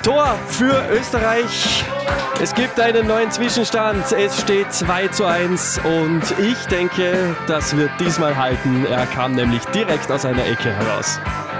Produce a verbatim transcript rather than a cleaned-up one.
Tor für Österreich. Es gibt einen neuen Zwischenstand. Es steht zwei zu eins und ich denke, das wird diesmal halten. Er kam nämlich direkt aus einer Ecke heraus.